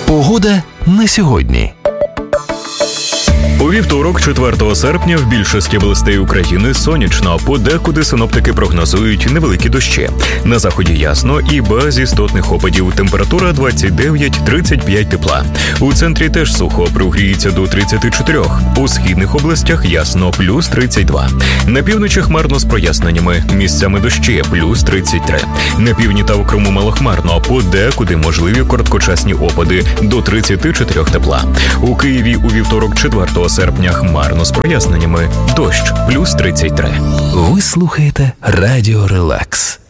Погода на сьогодні. У вівторок, 4 серпня, в більшості областей України сонячно, подекуди синоптики прогнозують невеликі дощі. На заході ясно і без істотних опадів. Температура 29-35 тепла. У центрі теж сухо, прогріється до 34. У східних областях ясно, плюс 32. На півночі хмарно з проясненнями, місцями дощі, плюс 33. На півдні та в Криму малохмарно, подекуди можливі короткочасні опади, до 34 тепла. У Києві у вівторок, 4 серпня, хмарно з проясненнями, дощ, плюс 33. Ви слухаєте Радіо Релакс.